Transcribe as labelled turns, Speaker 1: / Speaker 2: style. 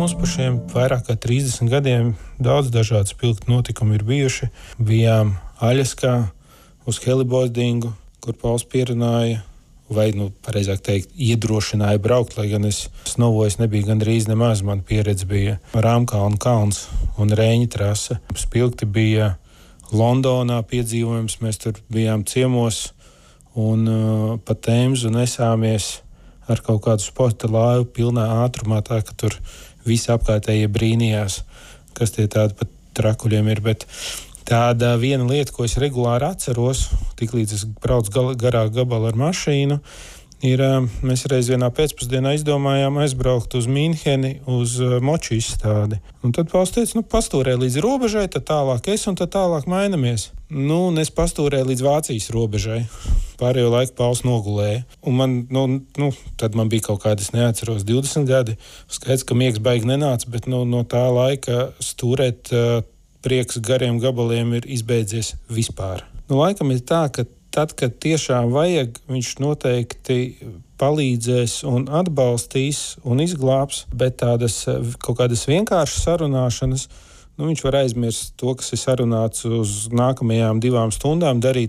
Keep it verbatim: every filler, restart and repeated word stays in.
Speaker 1: mums par šiem vairāk kā trīsdesmit gadiem daudz dažādu spilgtu notikumu ir bijuši. Bijām Aļaskā uz heliboardingu, kur Pauls pierunāja, vai, nu, pareizāk teikt, iedrošināja braukt, lai gan es snovojis nebija gandrīz nemaz. Man pieredze bija Rāmkalnu kalns un Reņa trase. Spilgti bija Londonā piedzīvojums, mēs tur bijām ciemos un uh, pa Temzu nesāmies ar kaut kādu sporta laivu pilnā ātrumā, tā ka tur visi apkārtējie brīnījās, kas tie tādi pat trakuļiem ir. Bet tāda viena lieta, ko es regulāri atceros, tiklīdz es braucu gal, garā gabalu ar mašīnu, ir, mēs reiz vienā pēcpusdienā izdomājām aizbraukt uz Mīnheni uz moču izstādi. Un tad Pauls teica, nu, pastūrē līdz robežai, tad tālāk es un tad tālāk mainamies. Nu, un es pastūrēju līdz Vācijas robežai. Pārējo laiku Pauls nogulēja. Un man, nu, nu, tad man bija kaut kādi, es neatceros, divdesmit gadi. Skaidrs, ka miegs baigi nenāca, bet nu, no tā laika stūrēt uh, prieks gariem gabaliem ir izbeidzies vispār. Nu, laikam ir tā, ka tad, kad tiešām vajag, viņš noteikti palīdzēs un atbalstīs un izglābs, bet tādas kaut kādas vienkāršas sarunāšanas, nu, viņš var aizmirst to, kas ir sarunāts uz nākamajām divām stundām, darīt